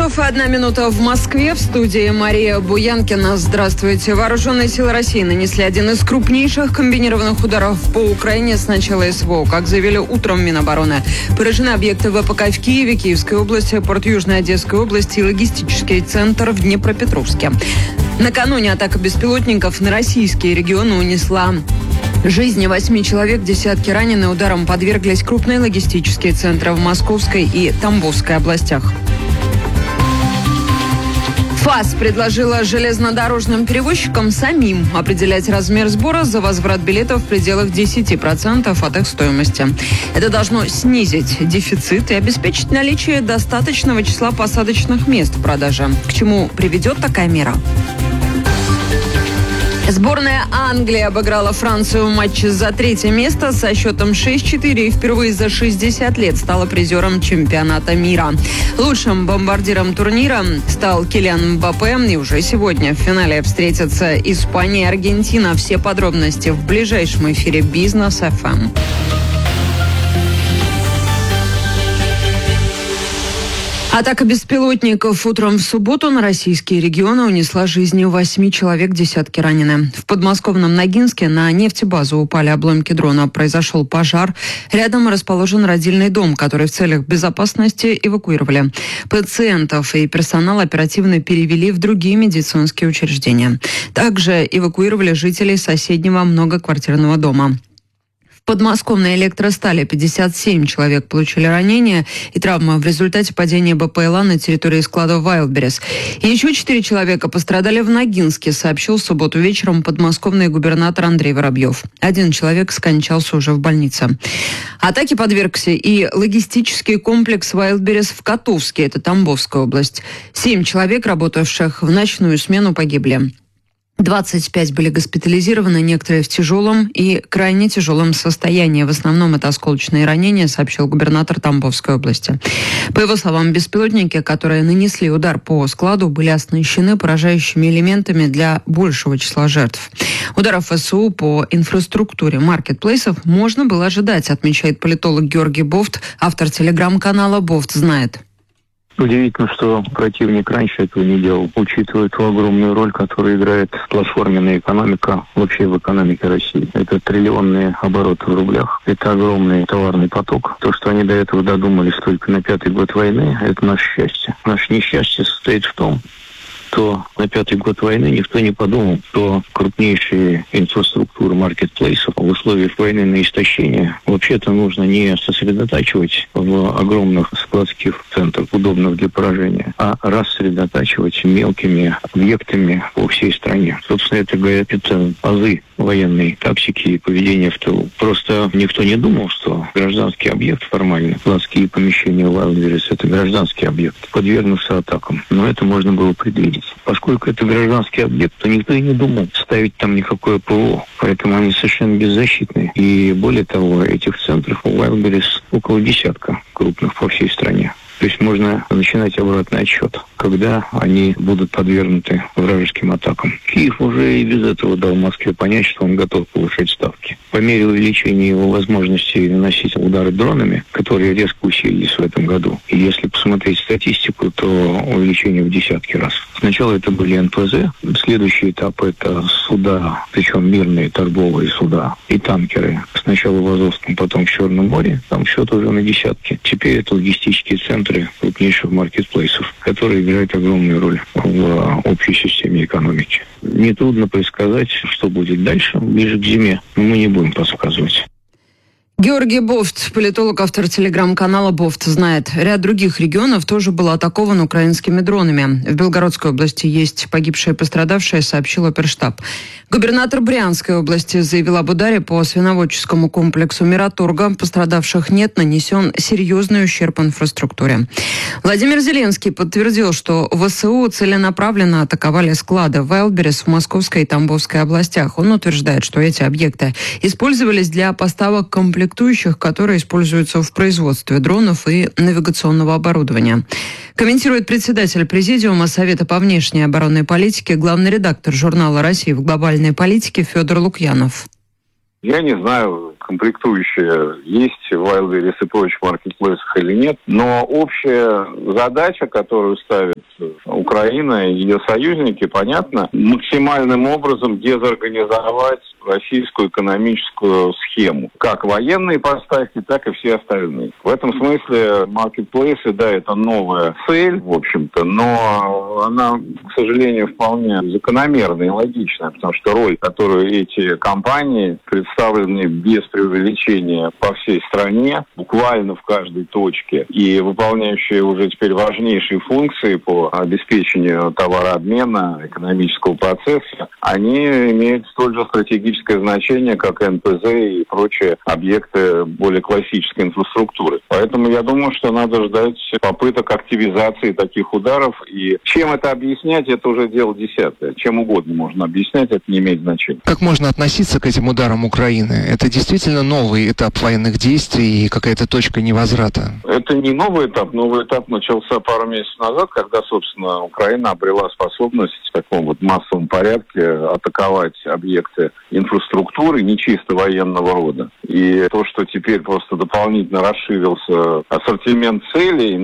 часов и 1 минута в Москве. В студии Мария Буянкина. Здравствуйте. Вооруженные силы России нанесли один из крупнейших комбинированных ударов по Украине с начала СВО. Как заявили утром Минобороны, поражены объекты ВПК в Киеве, Киевской области, порт Южной Одесской области и логистический центр в Днепропетровске. Накануне атака беспилотников на российские регионы унесла жизни 8 человек, десятки ранены. Ударом подверглись крупные логистические центры в Московской и Тамбовской областях. ФАС предложила железнодорожным перевозчикам самим определять размер сбора за возврат билетов в пределах 10% от их стоимости. Это должно снизить дефицит и обеспечить наличие достаточного числа посадочных мест в продаже. К чему приведет такая мера? Сборная Англии обыграла Францию в матче за 3-е место со счетом 6-4 и впервые за 60 лет стала призером чемпионата мира. Лучшим бомбардиром турнира стал Килиан Мбаппе. И уже сегодня в финале встретятся Испания и Аргентина. Все подробности в ближайшем эфире «Бизнес ФМ». Атака беспилотников утром в субботу на российские регионы унесла жизни 8 человек, десятки ранены. В подмосковном Ногинске на нефтебазу упали обломки дрона. Произошел пожар. Рядом расположен родильный дом, который в целях безопасности эвакуировали. Пациентов и персонал оперативно перевели в другие медицинские учреждения. Также эвакуировали жителей соседнего многоквартирного дома. В подмосковной электростали 57 человек получили ранения и травмы в результате падения БПЛА на территории склада Wildberries. И еще 4 человека пострадали в Ногинске, сообщил в субботу вечером подмосковный губернатор Андрей Воробьев. 1 человек скончался уже в больнице. Атаке подвергся и логистический комплекс Wildberries в Котовске, это Тамбовская область. 7 человек, работавших в ночную смену, погибли. 25 были госпитализированы, некоторые в тяжелом и крайне тяжелом состоянии. В основном это осколочные ранения, сообщил губернатор Тамбовской области. По его словам, беспилотники, которые нанесли удар по складу, были оснащены поражающими элементами для большего числа жертв. Ударов ВСУ по инфраструктуре маркетплейсов можно было ожидать, отмечает политолог Георгий Бофт, автор телеграм-канала «Бофт знает». Удивительно, что противник раньше этого не делал, учитывая ту огромную роль, которую играет платформенная экономика вообще в экономике России. Это триллионные обороты в рублях, это огромный товарный поток. То, что они до этого додумались только на 5-й год войны, это наше счастье. Наше несчастье состоит в том, что на 5-й год войны никто не подумал, что крупнейшие инфраструктуры маркетплейсов в условиях войны на истощение вообще-то нужно не сосредотачивать в огромных складских центрах, удобных для поражения, а рассредотачивать мелкими объектами по всей стране. Собственно, это азы военной тактики и поведения в тылу. Просто никто не думал, что гражданский объект формально, складские помещения Wildberries — это гражданский объект, подвергнутся атакам. Но это можно было предвидеть. Поскольку это гражданский объект, то никто и не думал ставить там никакое ПВО. Поэтому они совершенно беззащитны. И более того, этих центров у Wildberries около десятка крупных по всей стране. То есть можно начинать обратный отсчет, когда они будут подвергнуты вражеским атакам. Киев уже и без этого дал Москве понять, что он готов повышать ставки. По мере увеличения его возможностей наносить удары дронами, которые резко усилились в этом году, и если посмотреть статистику, то увеличение в десятки раз. Сначала это были НПЗ, следующий этап — это суда, причем мирные торговые суда и танкеры. Сначала в Азовском, потом в Черном море, там счет уже на десятки. Теперь это логистические центры крупнейших маркетплейсов, которые играют огромную роль в общей системе экономики. Нетрудно предсказать, что будет дальше, ближе к зиме, но мы не будем подсказывать. Георгий Бофт, политолог, автор телеграм-канала «Бофт знает». Ряд других регионов тоже был атакован украинскими дронами. В Белгородской области есть погибшие и пострадавшие, сообщил оперштаб. Губернатор Брянской области заявил об ударе по свиноводческому комплексу Мираторга. Пострадавших нет, нанесен серьезный ущерб инфраструктуре. Владимир Зеленский подтвердил, что ВСУ целенаправленно атаковали склады Wildberries в Московской и Тамбовской областях. Он утверждает, что эти объекты использовались для поставок комплектующих, которые используются в производстве дронов и навигационного оборудования. Комментирует председатель Президиума Совета по внешней и оборонной политике, главный редактор журнала «Россия в глобальной политике» Федор Лукьянов. Я не знаю, комплектующие есть в Wildberries и прочих маркетплейсах или нет, но общая задача, которую ставит Украина и ее союзники, понятно, максимальным образом дезорганизовать российскую экономическую схему. Как военные поставки, так и все остальные. В этом смысле маркетплейсы, да, это новая цель, в общем-то, но она, к сожалению, вполне закономерная и логичная, потому что роль, которую эти компании, представленные без преувеличения по всей стране, буквально в каждой точке, и выполняющие уже теперь важнейшие функции по обеспечению товарообмена, экономического процесса, они имеют столь же стратегическое значение, как НПЗ и прочие объекты более классической инфраструктуры. Поэтому я думаю, что надо ждать попыток активизации таких ударов. И чем это объяснять, это уже дело десятое. Чем угодно можно объяснять, это не имеет значения. Как можно относиться к этим ударам Украины? Это действительно новый этап военных действий и какая-то точка невозврата? Это не новый этап. Новый этап начался пару месяцев назад, когда, собственно, Украина обрела способность в таком вот массовом порядке атаковать объекты инфраструктуры не чисто военного рода. И то, что теперь просто дополнительно расширился ассортимент целей,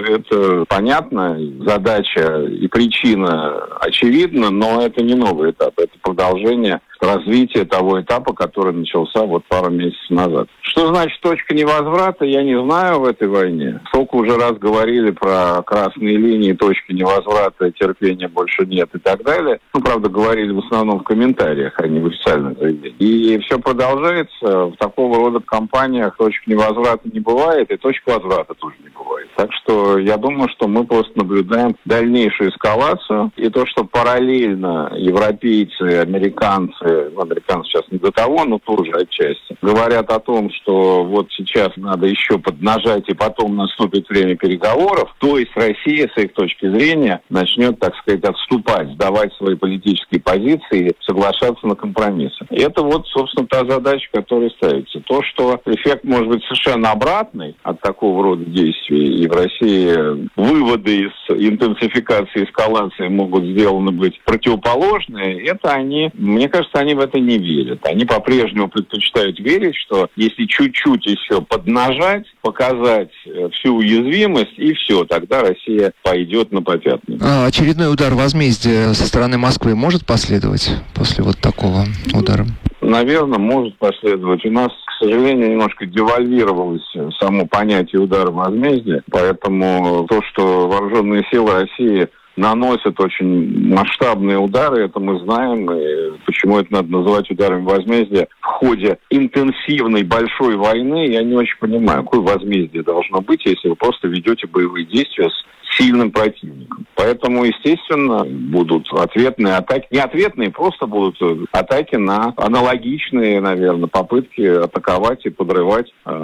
это понятно, задача и причина очевидна, но это не новый этап, это продолжение развития того этапа, который начался вот пару месяцев назад. Что значит точка невозврата, я не знаю в этой войне. Сколько уже раз говорили про красные линии, точки невозврата, терпения больше нет и так далее. Правда, говорили в основном в комментариях, а не в официальном заявлении. И все продолжается. В такого рода компаниях точек невозврата не бывает, и точек возврата тоже не бывает. Так что я думаю, что мы просто наблюдаем дальнейшую эскалацию. И то, что параллельно европейцы, американцы сейчас не до того, но тоже отчасти, говорят о том, что вот сейчас надо еще поднажать, и потом наступит время переговоров, то есть Россия, с их точки зрения, начнет, так сказать, отступать, сдавать свои политические позиции, соглашаться на компромиссы. И это вот, собственно, та задача, которая ставится. То, что эффект может быть совершенно обратный от такого рода действий, и в России выводы из интенсификации, эскалации могут сделаны быть противоположные, это они, мне кажется, они в это не верят. Они по-прежнему предпочитают верить, что если чуть-чуть еще поднажать, показать всю уязвимость, и все, тогда Россия пойдет на попятную. Очередной удар возмездия со стороны Москвы может последовать после вот такого удара? Наверное, может последовать. У нас, к сожалению, немножко девальвировалось само понятие удара возмездия, поэтому то, что вооруженные силы России наносят очень масштабные удары, это мы знаем, и почему это надо называть ударами возмездия в ходе интенсивной большой войны, я не очень понимаю, какое возмездие должно быть, если вы просто ведете боевые действия с сильным противником. Поэтому, естественно, будут ответные атаки, не ответные, просто будут атаки на аналогичные, наверное, попытки атаковать и подрывать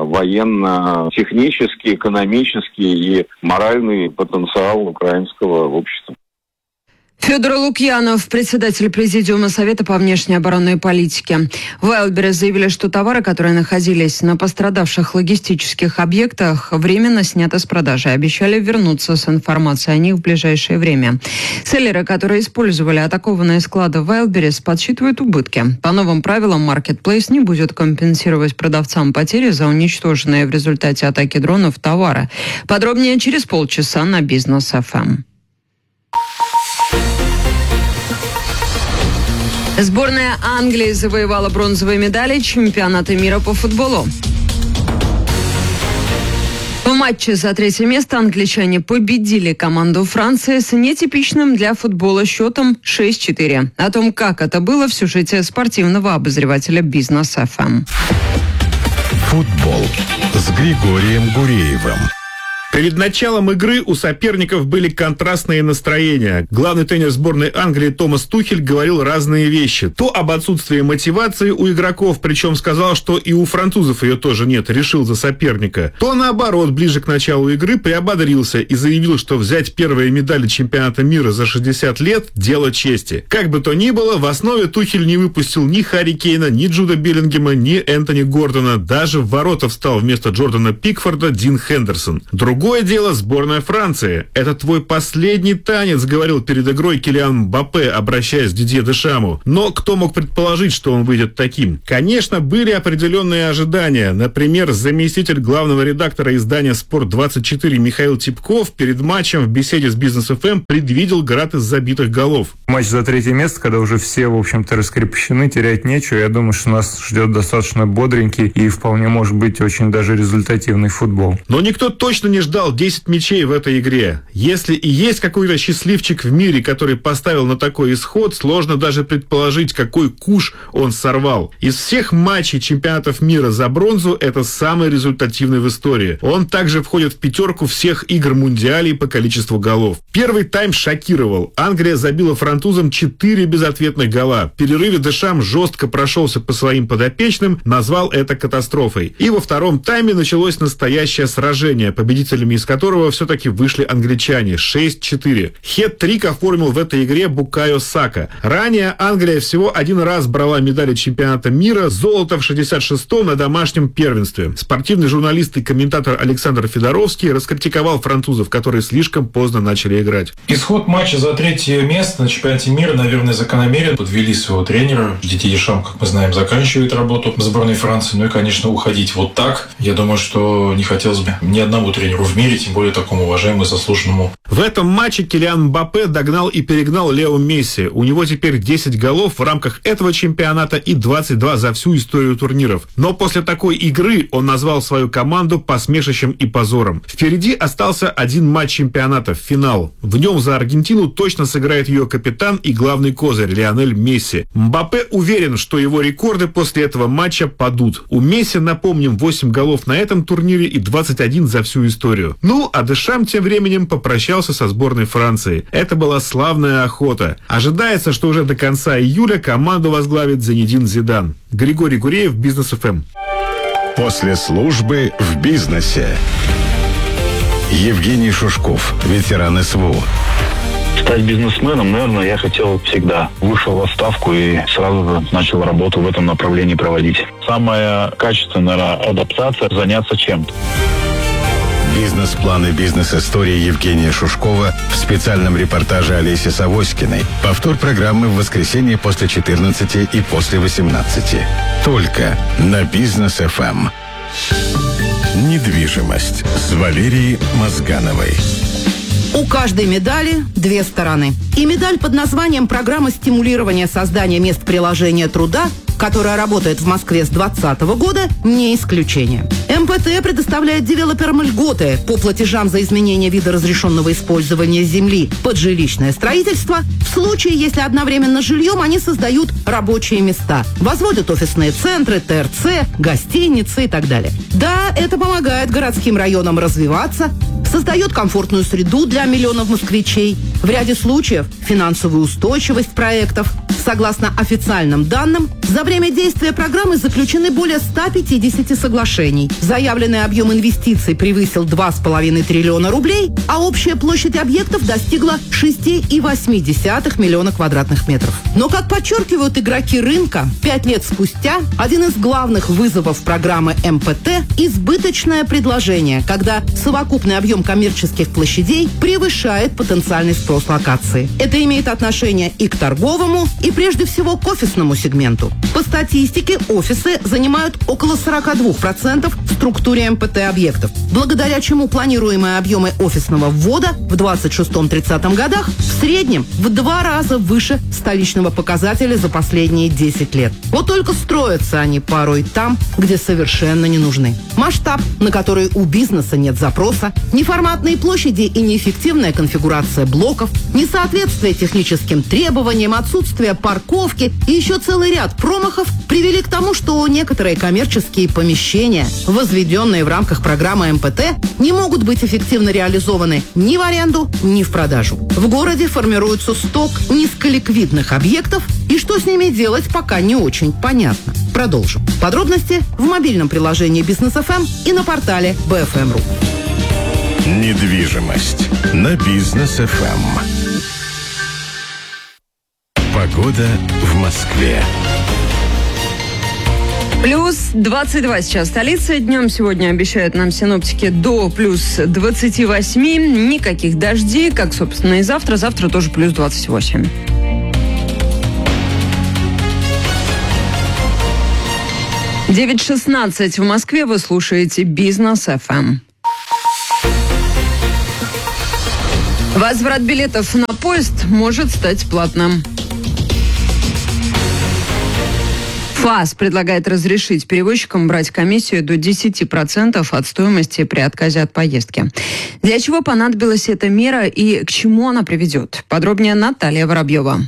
военно-технический, экономический и моральный потенциал украинского общества. Федор Лукьянов, председатель Президиума Совета по внешней оборонной политике. В Wildberries заявили, что товары, которые находились на пострадавших логистических объектах, временно сняты с продажи. Обещали вернуться с информацией о них в ближайшее время. Селлеры, которые использовали атакованные склады в Wildberries, подсчитывают убытки. По новым правилам, Marketplace не будет компенсировать продавцам потери за уничтоженные в результате атаки дронов товары. Подробнее через полчаса на Бизнес ФМ. Сборная Англии завоевала бронзовые медали чемпионата мира по футболу. В матче за третье место англичане победили команду Франции с нетипичным для футбола счетом 6-4. О том, как это было, в сюжете спортивного обозревателя Бизнес ФМ. Футбол с Григорием Гуреевым. Перед началом игры у соперников были контрастные настроения. Главный тренер сборной Англии Томас Тухель говорил разные вещи. То об отсутствии мотивации у игроков, причем сказал, что и у французов ее тоже нет, решил за соперника. То наоборот, ближе к началу игры приободрился и заявил, что взять первые медали чемпионата мира за 60 лет – дело чести. Как бы то ни было, в основе Тухель не выпустил ни Харри Кейна, ни Джуда Беллингема, ни Энтони Гордона. Даже в ворота встал вместо Джордана Пикфорда Дин Хендерсон. Другой Другое дело сборная Франции. Это твой последний танец, говорил перед игрой Килиан Мбаппе, обращаясь к Дидье Дешаму. Но кто мог предположить, что он выйдет таким? Конечно, были определенные ожидания. Например, заместитель главного редактора издания «Спорт-24» Михаил Типков перед матчем в беседе с Бизнес ФМ предвидел град из забитых голов. Матч за третье место, когда уже все, в общем-то, раскрепощены, терять нечего. Я думаю, что нас ждет достаточно бодренький и вполне может быть очень даже результативный футбол. Но никто точно не ждал 10 мячей в этой игре. Если и есть какой-то счастливчик в мире, который поставил на такой исход, сложно даже предположить, какой куш он сорвал. Из всех матчей чемпионатов мира за бронзу это самый результативный в истории. Он также входит в пятерку всех игр Мундиалей по количеству голов. Первый тайм шокировал. Англия забила французам 4 безответных гола. В перерыве Дешам жестко прошелся по своим подопечным, назвал это катастрофой. И во втором тайме началось настоящее сражение, победителями из которого все-таки вышли англичане. 6-4. Хет-трик оформил в этой игре Букайо Сака. Ранее Англия всего один раз брала медали чемпионата мира, золото в 66-м на домашнем первенстве. Спортивный журналист и комментатор Александр Федоровский раскритиковал французов, которые слишком поздно начали играть. Исход матча за третье место на чемпионате мира, наверное, закономерен. Подвели своего тренера. Дидье Дешам, как мы знаем, заканчивает работу в сборной Франции. Ну и, конечно, уходить вот так, я думаю, что не хотелось бы ни одному тренеру в мире, тем более такому уважаемому и заслуженному. В этом матче Килиан Мбаппе догнал и перегнал Лео Месси. У него теперь 10 голов в рамках этого чемпионата и 22 за всю историю турниров. Но после такой игры он назвал свою команду посмешищем и позором. Впереди остался один матч чемпионата, финал. В нем за Аргентину точно сыграет ее капитан и главный козырь Лионель Месси. Мбаппе уверен, что его рекорды после этого матча падут. У Месси, напомним, 8 голов на этом турнире и 21 за всю историю. Ну, а Дешам тем временем попрощался со сборной Франции. Это была славная охота. Ожидается, что уже до конца июля команду возглавит Зинедин Зидан. Григорий Гуреев, Бизнес ФМ. После службы в бизнесе. Евгений Шушков, ветеран СВО. Стать бизнесменом, наверное, я хотел всегда. Вышел в отставку и сразу же начал работу в этом направлении проводить. Самая качественная адаптация – заняться чем-то. Бизнес-планы, бизнес-истории Евгения Шушкова в специальном репортаже Олеси Савоськиной. Повтор программы в воскресенье после 14 и после 18. Только на Бизнес ФМ. Недвижимость с Валерией Мозгановой. У каждой медали две стороны. И медаль под названием «Программа стимулирования создания мест приложения труда», которая работает в Москве с 2020 года, не исключение. МПТ предоставляет девелоперам льготы по платежам за изменение вида разрешенного использования земли под жилищное строительство в случае, если одновременно с жильем они создают рабочие места, возводят офисные центры, ТРЦ, гостиницы и так далее. Да, это помогает городским районам развиваться, создает комфортную среду для миллионов москвичей. В ряде случаев финансовую устойчивость проектов. Согласно официальным данным, за время действия программы заключены более 150 соглашений. Заявленный объем инвестиций превысил 2,5 триллиона рублей, а общая площадь объектов достигла 6,8 миллиона квадратных метров. Но, как подчеркивают игроки рынка, 5 лет спустя один из главных вызовов программы МПТ – избыточное предложение, когда совокупный объем коммерческих площадей превышает потенциальный спрос локации. Это имеет отношение и к торговому, и прежде всего к офисному сегменту. По статистике, офисы занимают около 42% в структуре МПТ-объектов, благодаря чему планируемые объемы офисного ввода в 26-30 годах в среднем в 2 раза выше столичного показателя за последние 10 лет. Вот только строятся они порой там, где совершенно не нужны. Масштаб, на который у бизнеса нет запроса, неформатные площади и неэффективная конфигурация блоков, несоответствие техническим требованиям, отсутствие парковки и еще целый ряд промахов привели к тому, что некоторые коммерческие помещения, возведенные в рамках программы МПТ, не могут быть эффективно реализованы ни в аренду, ни в продажу. В городе формируется сток низколиквидных объектов, и что с ними делать, пока не очень понятно. Продолжим. Подробности в мобильном приложении Бизнес ФМ и на портале BFM.ru. Недвижимость на Бизнес ФМ. Погода в Москве. Плюс 22 сейчас столица. Днем сегодня обещают нам синоптики до плюс 28. Никаких дождей, как, собственно, и завтра. Завтра тоже плюс 28. – 9:16 в Москве. Вы слушаете Бизнес ФМ. Возврат билетов на поезд может стать платным. ФАС предлагает разрешить перевозчикам брать комиссию до 10% от стоимости при отказе от поездки. Для чего понадобилась эта мера и к чему она приведет? Подробнее Наталья Воробьева.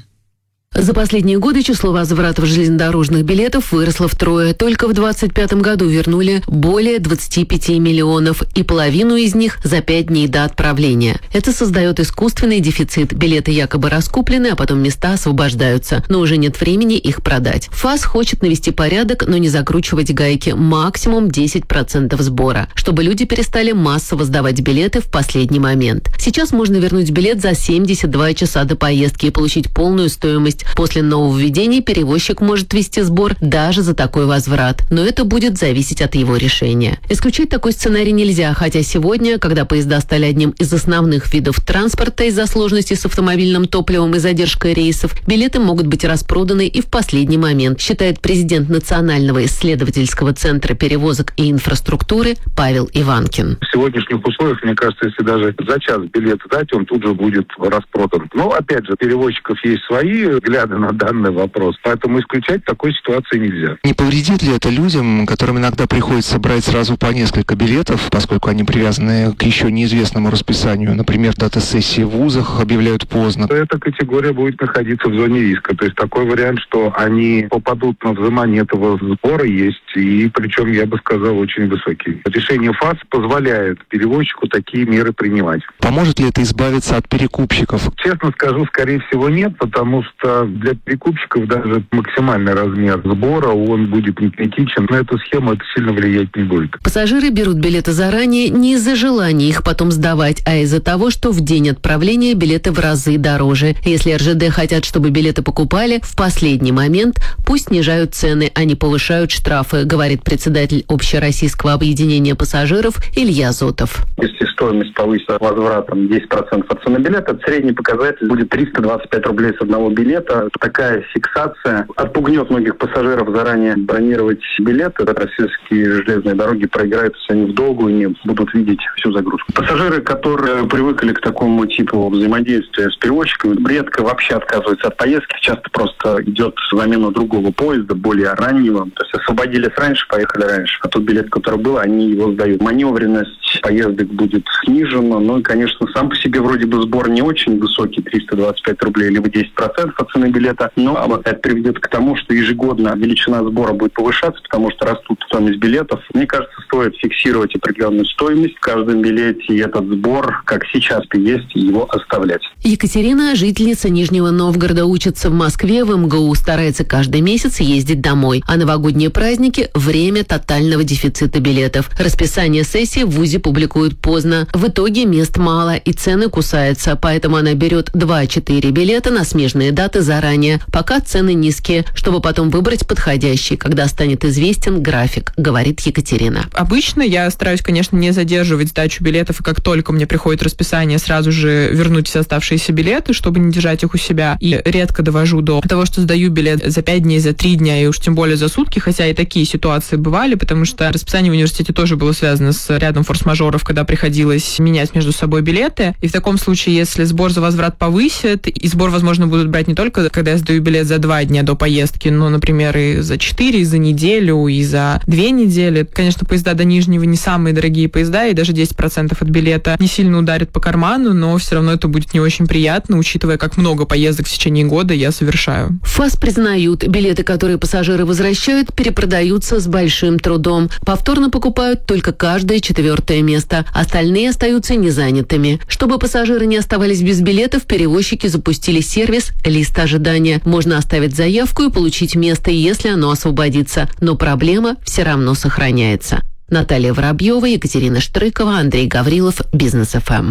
За последние годы число возвратов железнодорожных билетов выросло втрое. Только в 2025 году вернули более 25 миллионов, и половину из них за 5 дней до отправления. Это создает искусственный дефицит. Билеты якобы раскуплены, а потом места освобождаются, но уже нет времени их продать. ФАС хочет навести порядок, но не закручивать гайки. Максимум 10% сбора, чтобы люди перестали массово сдавать билеты в последний момент. Сейчас можно вернуть билет за 72 часа до поездки и получить полную стоимость. После нововведений перевозчик может ввести сбор даже за такой возврат, но это будет зависеть от его решения. Исключить такой сценарий нельзя, хотя сегодня, когда поезда стали одним из основных видов транспорта из-за сложностей с автомобильным топливом и задержкой рейсов, билеты могут быть распроданы и в последний момент, считает президент Национального исследовательского центра перевозок и инфраструктуры Павел Иванкин. В сегодняшних условиях, мне кажется, если даже за час билет дать, он тут же будет распродан. Но, опять же, перевозчиков есть свои взгляды на данный вопрос, поэтому исключать такой ситуации нельзя. Не повредит ли это людям, которым иногда приходится брать сразу по несколько билетов, поскольку они привязаны к еще неизвестному расписанию? Например, даты сессии в вузах объявляют поздно. Эта категория будет находиться в зоне риска. То есть такой вариант, что они попадут на взимание этого сбора, есть, и причем, я бы сказал, очень высокий. Решение ФАС позволяет перевозчику такие меры принимать. Поможет ли это избавиться от перекупщиков? Честно скажу, скорее всего, нет, потому что для перекупщиков даже максимальный размер сбора, он будет не критичен. На эту схему это сильно влиять не будет. Пассажиры берут билеты заранее не из-за желания их потом сдавать, а из-за того, что в день отправления билеты в разы дороже. Если РЖД хотят, чтобы билеты покупали, в последний момент пусть снижают цены, а не повышают штрафы, говорит председатель Общероссийского объединения пассажиров Илья Зотов. Если стоимость повысится возвратом 10% от цены билета, средний показатель будет 325 рублей с одного билета. Такая фиксация отпугнет многих пассажиров заранее бронировать билеты. Российские железные дороги проиграют, если они в долгую не будут видеть всю загрузку. Пассажиры, которые привыкли к такому типу взаимодействия с перевозчиками, редко вообще отказываются от поездки. Часто просто идет замена другого поезда, более раннего. То есть освободились раньше, поехали раньше. А тот билет, который был, они его сдают. Маневренность поездок будет снижена. Ну и, конечно, сам по себе вроде бы сбор не очень высокий, 325 рублей, либо 10% от цены билета, но это приведет к тому, что ежегодно величина сбора будет повышаться, потому что растут стоимость билетов. Мне кажется, стоит фиксировать определенную стоимость в каждом билете, и этот сбор, как сейчас есть, его оставлять. Екатерина, жительница Нижнего Новгорода, учится в Москве, в МГУ, старается каждый месяц ездить домой. А новогодние праздники – время тотального дефицита билетов. Расписание сессии в ВУЗе публикуют поздно. В итоге мест мало и цены кусаются, поэтому она берет 2-4 билета на смежные даты заранее, пока цены низкие, чтобы потом выбрать подходящий, когда станет известен график, говорит Екатерина. Обычно я стараюсь, конечно, не задерживать сдачу билетов, и как только мне приходит расписание, сразу же вернуть все оставшиеся билеты, чтобы не держать их у себя. И редко довожу до того, что сдаю билет за 5 дней, за 3 дня, и уж тем более за сутки, хотя и такие ситуации бывали, потому что расписание в университете тоже было связано с рядом форс-мажоров, когда приходилось менять между собой билеты. И в таком случае, если сбор за возврат повысит, и сбор, возможно, будут брать не только когда я сдаю билет за 2 дня до поездки, но, например, и за 4, и за неделю, и за 2 недели. Конечно, поезда до Нижнего не самые дорогие поезда, и даже 10% от билета не сильно ударит по карману, но все равно это будет не очень приятно, учитывая, как много поездок в течение года я совершаю. ФАС признают, билеты, которые пассажиры возвращают, перепродаются с большим трудом. Повторно покупают только каждое 4-е место. Остальные остаются незанятыми. Чтобы пассажиры не оставались без билетов, перевозчики запустили сервис «Лист ожидания». Можно оставить заявку и получить место, если оно освободится. Но проблема все равно сохраняется. Наталья Воробьева, Екатерина Штрыкова, Андрей Гаврилов, Бизнес ФМ.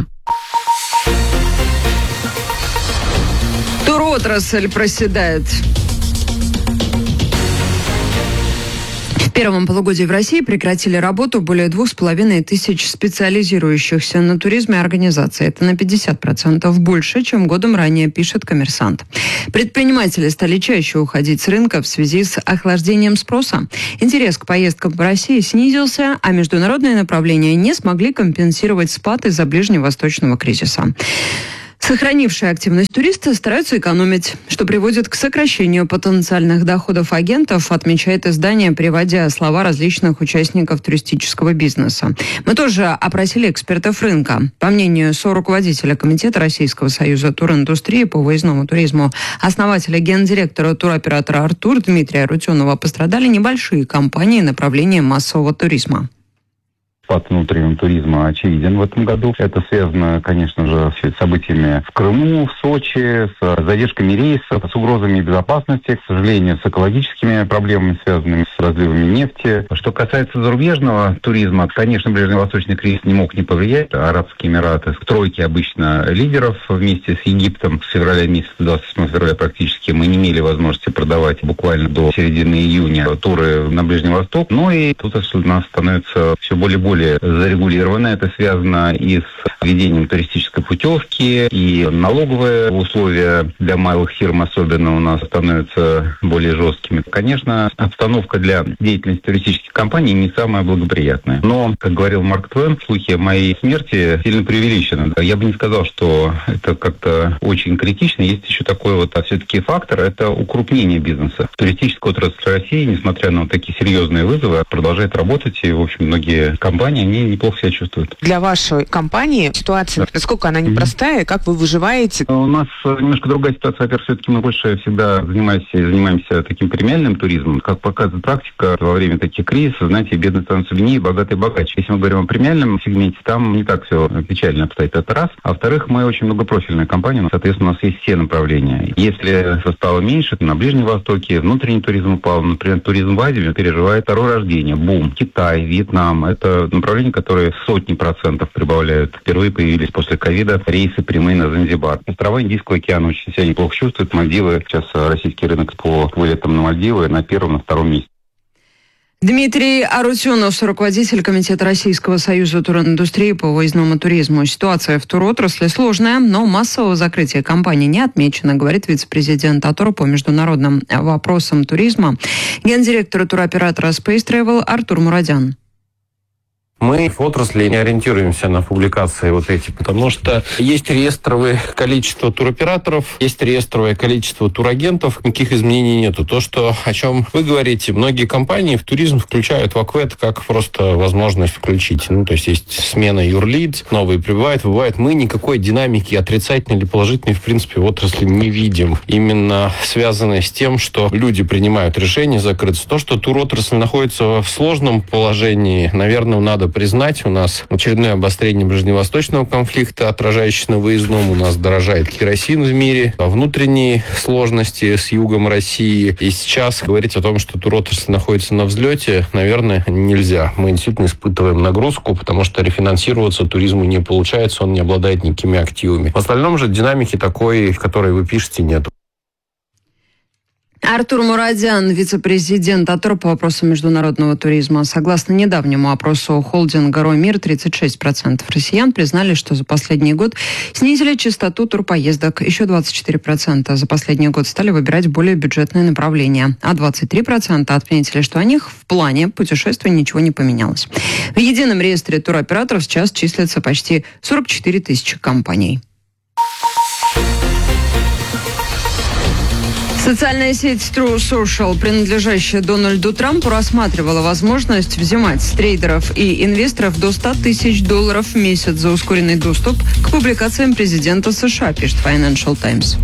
Туротрасль проседает. первом полугодии в России прекратили работу более 2500 специализирующихся на туризме организаций. Это на 50% больше, чем годом ранее, пишет «Коммерсант». Предприниматели стали чаще уходить с рынка в связи с охлаждением спроса. Интерес к поездкам по России снизился, а международные направления не смогли компенсировать спад из-за ближневосточного кризиса. Сохранившие активность туристы стараются экономить, что приводит к сокращению потенциальных доходов агентов, отмечает издание, приводя слова различных участников туристического бизнеса. Мы тоже опросили экспертов рынка. По мнению соруководителя Комитета Российского союза туриндустрии по выездному туризму, основателя гендиректора туроператора «Артур» Дмитрия Арутюнова, пострадали небольшие компании направления массового туризма. Спад внутреннего туризма очевиден в этом году. Это связано, конечно же, с событиями в Крыму, в Сочи, с задержками рейсов, с угрозами безопасности, к сожалению, с экологическими проблемами, связанными с разливами нефти. Что касается зарубежного туризма, конечно, ближневосточный кризис не мог не повлиять. Арабские Эмираты в тройке обычно лидеров вместе с Египтом. С февраля месяца, 28 февраля практически, мы не имели возможности продавать буквально до середины июня туры на Ближний Восток. Но и тут у нас становится все более зарегулировано. Это связано и с введением туристической путевки, и налоговые условия для малых фирм особенно у нас становятся более жесткими. Конечно, обстановка для деятельности туристических компаний не самая благоприятная. Но, как говорил Марк Твен, слухи о моей смерти сильно преувеличены. Я бы не сказал, что это как-то очень критично. Есть еще такой все-таки фактор, это укрупнение бизнеса. Туристическая отрасль России, несмотря на такие серьезные вызовы, продолжает работать, и, в общем, многие компании, они неплохо себя чувствуют. Для вашей компании ситуация, насколько она непростая, как вы выживаете? У нас немножко другая ситуация. Во-первых, все-таки мы больше всегда занимаемся таким премиальным туризмом. Как показывает практика, во время таких кризисов, знаете, бедные становятся беднее, богатые богаче. Если мы говорим о премиальном сегменте, там не так все печально обстоит. Это раз. А во-вторых, мы очень многопрофильная компания, соответственно, у нас есть все направления. Если стало меньше, то на Ближнем Востоке внутренний туризм упал. Например, туризм в Азии переживает второе рождение. Бум. Китай, Вьетнам. Это направления, которые сотни процентов прибавляют. Впервые появились после ковида рейсы прямые на Занзибар. Острова Индийского океана очень себя неплохо чувствуют. Мальдивы, сейчас российский рынок по вылетам на Мальдивы на первом, на втором месте. Дмитрий Арутюнов, руководитель Комитета Российского союза туриндустрии по выездному туризму. Ситуация в туротрасли сложная, но массового закрытия компаний не отмечено, говорит вице-президент АТОР по международным вопросам туризма, гендиректор туроператора Space Travel Артур Мурадян. Мы в отрасли не ориентируемся на публикации эти, потому что есть реестровое количество туроператоров, есть реестровое количество турагентов, никаких изменений нету. То, о чем вы говорите, многие компании в туризм включают в АКВЭД как просто возможность включить. То есть смена юрлиц, новые прибывают, выбывают. Мы никакой динамики отрицательной или положительной, в принципе, в отрасли не видим. Именно связанной с тем, что люди принимают решение закрыться. То, что туротрасль находится в сложном положении, наверное, надо признать, у нас очередное обострение ближневосточного конфликта, отражающееся на выездном, у нас дорожает керосин в мире, внутренние сложности с югом России. И сейчас говорить о том, что туротрасль находится на взлете, наверное, нельзя. Мы действительно испытываем нагрузку, потому что рефинансироваться туризму не получается, он не обладает никакими активами. В остальном же динамики такой, которой вы пишете, нет. Артур Мурадян, вице-президент АТОР по вопросам международного туризма. Согласно недавнему опросу холдинга «Ромир», 36% россиян признали, что за последний год снизили частоту турпоездок. Еще 24% за последний год стали выбирать более бюджетные направления. А 23% отметили, что у них в плане путешествий ничего не поменялось. В едином реестре туроператоров сейчас числится почти 44 тысячи компаний. Социальная сеть True Social, принадлежащая Дональду Трампу, рассматривала возможность взимать с трейдеров и инвесторов до $100 тысяч в месяц за ускоренный доступ к публикациям президента США, пишет Financial Times.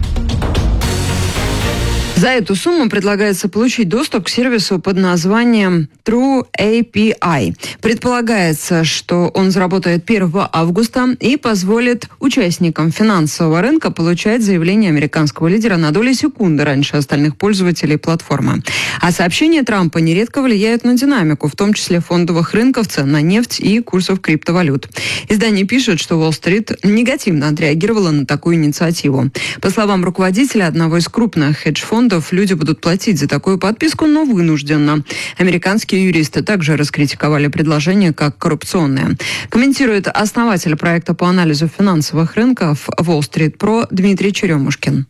За эту сумму предлагается получить доступ к сервису под названием True API. Предполагается, что он заработает 1 августа и позволит участникам финансового рынка получать заявление американского лидера на доли секунды раньше остальных пользователей платформы. А сообщения Трампа нередко влияют на динамику, в том числе фондовых рынков, цен на нефть и курсов криптовалют. Издание пишет, что Уолл-стрит негативно отреагировала на такую инициативу. По словам руководителя одного из крупных хедж-фондов, фунтов люди будут платить за такую подписку, но вынужденно. Американские юристы также раскритиковали предложение как коррупционное. Комментирует основатель проекта по анализу финансовых рынков Wall Street Pro Дмитрий Черемушкин.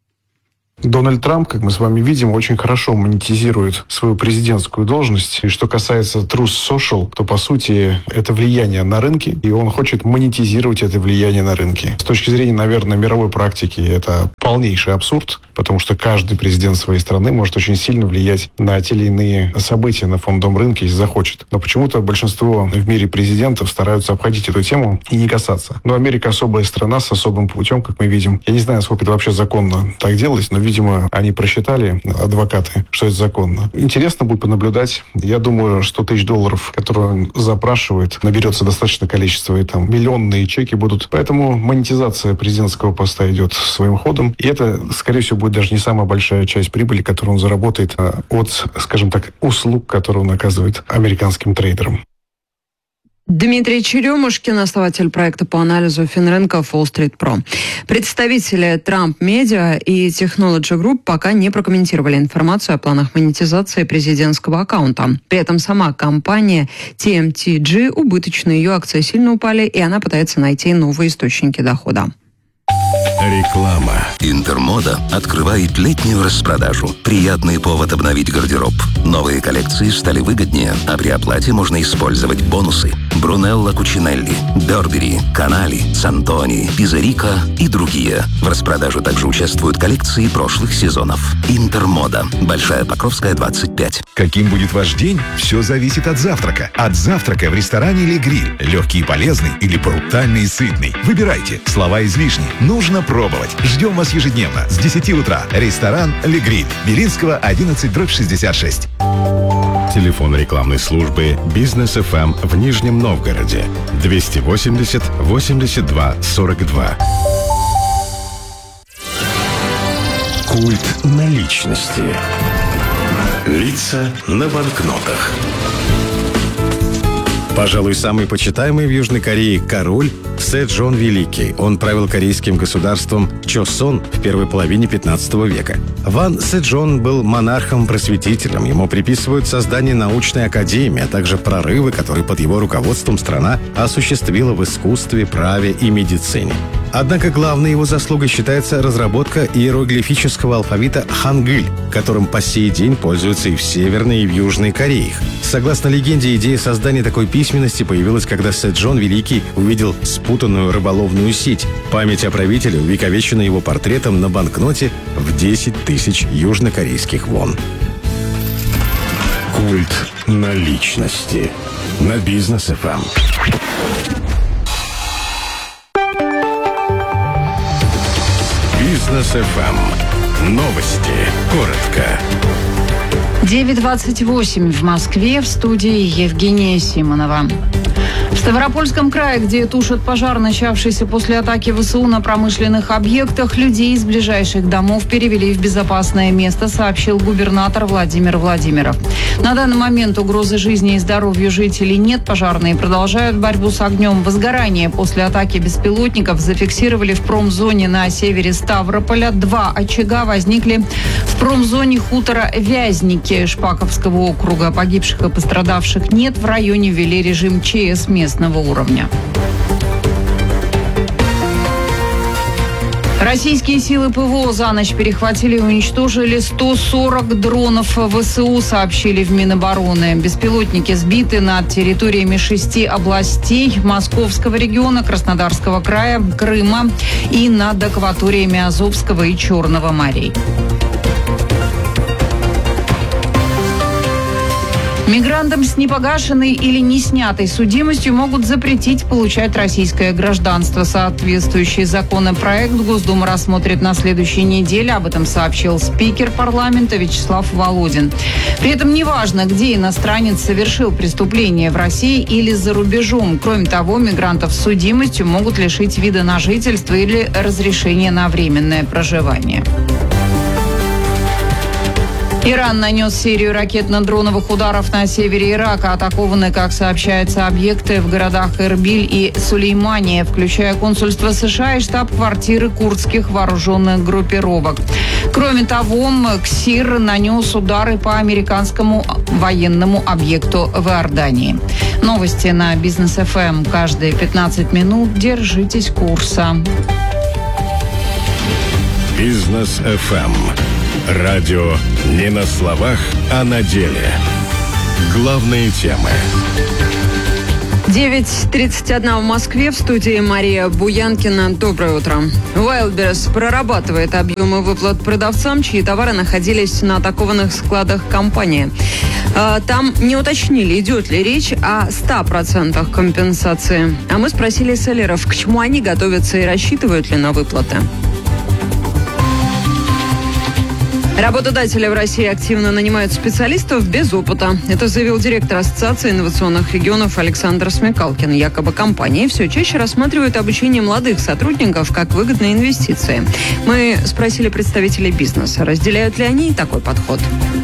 Дональд Трамп, как мы с вами видим, очень хорошо монетизирует свою президентскую должность. И что касается Truth Social, то, по сути, это влияние на рынки, и он хочет монетизировать это влияние на рынки. С точки зрения, наверное, мировой практики, это полнейший абсурд, потому что каждый президент своей страны может очень сильно влиять на те или иные события на фондовом рынке, если захочет. Но почему-то большинство в мире президентов стараются обходить эту тему и не касаться. Но Америка особая страна с особым путем, как мы видим. Я не знаю, сколько это вообще законно так делать, но, видимо, они просчитали, адвокаты, что это законно. Интересно будет понаблюдать. Я думаю, $100 тысяч, которые он запрашивает, наберется достаточное количество, и там миллионные чеки будут. Поэтому монетизация президентского поста идет своим ходом. И это, скорее всего, будет даже не самая большая часть прибыли, которую он заработает от, скажем так, услуг, которые он оказывает американским трейдерам. Дмитрий Черемушкин, основатель проекта по анализу финрынков Wall Street Pro. Представители Trump Media и Technology Group пока не прокомментировали информацию о планах монетизации президентского аккаунта. При этом сама компания TMTG убыточна, ее акции сильно упали, и она пытается найти новые источники дохода. Реклама. Интермода открывает летнюю распродажу. Приятный повод обновить гардероб. Новые коллекции стали выгоднее, а при оплате можно использовать бонусы. Брунелло Кучинелли, Бербери, Канали, Сантони, Пизерика и другие. В распродаже также участвуют коллекции прошлых сезонов. Интермода. Большая Покровская, 25. Каким будет ваш день? Все зависит от завтрака. От завтрака в ресторане или гриль. Легкий и полезный или брутальный и сытный. Выбирайте. Слова излишни. Нужно пробовать. Ждем вас ежедневно с 10 утра. Ресторан «Ле Гриль». Белинского, 11/66. Телефон рекламной службы «Бизнес ФМ» в Нижнем Новгороде. 280 82 42. Культ наличности. Лица на банкнотах. Пожалуй, самый почитаемый в Южной Корее король Сэджон Великий. Он правил корейским государством Чосон в первой половине 15 века. Ван Сэджон был монархом-просветителем. Ему приписывают создание научной академии, а также прорывы, которые под его руководством страна осуществила в искусстве, праве и медицине. Однако главной его заслугой считается разработка иероглифического алфавита хангыль, которым по сей день пользуются и в Северной, и в Южной Кореях. Согласно легенде, идея создания такой письменности появилась, когда Сэджон Великий увидел спутанную рыболовную сеть. Память о правителе увековечена его портретом на банкноте в 10 тысяч южнокорейских вон. Культ наличности на Бизнес ФМ. Бизнес ФМ. Новости. Коротко. 9:28 в Москве, в студии Евгения Симонова. В Ставропольском крае, где тушат пожар, начавшийся после атаки ВСУ на промышленных объектах, людей из ближайших домов перевели в безопасное место, сообщил губернатор Владимир Владимиров. На данный момент угрозы жизни и здоровью жителей нет. Пожарные продолжают борьбу с огнем. Возгорание после атаки беспилотников зафиксировали в промзоне на севере Ставрополя. 2 очага возникли в промзоне хутора Вязники Шпаковского округа. Погибших и пострадавших нет. В районе ввели режим ЧС местного уровня. Российские силы ПВО за ночь перехватили и уничтожили 140 дронов ВСУ, сообщили в Минобороны. Беспилотники сбиты над территориями 6 областей Московского региона, Краснодарского края, Крыма и над акваториями Азовского и Черного морей. Мигрантам с непогашенной или не снятой судимостью могут запретить получать российское гражданство. Соответствующий законопроект Госдума рассмотрит на следующей неделе. Об этом сообщил спикер парламента Вячеслав Володин. При этом неважно, где иностранец совершил преступление, в России или за рубежом. Кроме того, мигрантов с судимостью могут лишить вида на жительство или разрешения на временное проживание. Иран нанес серию ракетно-дроновых ударов на севере Ирака. Атакованы, как сообщается, объекты в городах Эрбиль и Сулеймания, включая консульство США и штаб-квартиры курдских вооруженных группировок. Кроме того, КСИР нанес удары по американскому военному объекту в Иордании. Новости на Бизнес ФМ. Каждые 15 минут держитесь курса. Бизнес ФМ. Радио не на словах, а на деле. Главные темы. 9:31 в Москве. В студии Мария Буянкина. Доброе утро. Wildberries прорабатывает объемы выплат продавцам, чьи товары находились на атакованных складах компании. Там не уточнили, идет ли речь о 100% компенсации. А мы спросили селлеров, к чему они готовятся и рассчитывают ли на выплаты. Работодатели в России активно нанимают специалистов без опыта. Это заявил директор Ассоциации инновационных регионов Александр Смекалкин. Якобы компании все чаще рассматривают обучение молодых сотрудников как выгодные инвестиции. Мы спросили представителей бизнеса, разделяют ли они такой подход.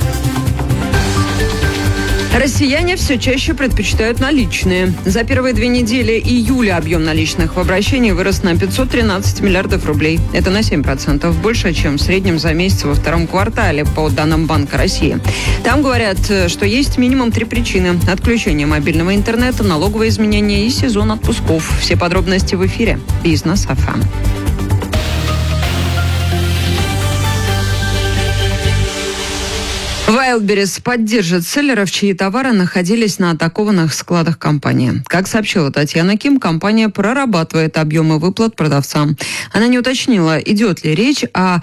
Россияне все чаще предпочитают наличные. За первые 2 недели июля объем наличных в обращении вырос на 513 миллиардов рублей. Это на 7% больше, чем в среднем за месяц во втором квартале, по данным Банка России. Там говорят, что есть минимум 3 причины. Отключение мобильного интернета, налоговые изменения и сезон отпусков. Все подробности в эфире. Бизнес ФМ. Wildberries поддержит селлеров, чьи товары находились на атакованных складах компании. Как сообщила Татьяна Ким, компания прорабатывает объемы выплат продавцам. Она не уточнила, идет ли речь о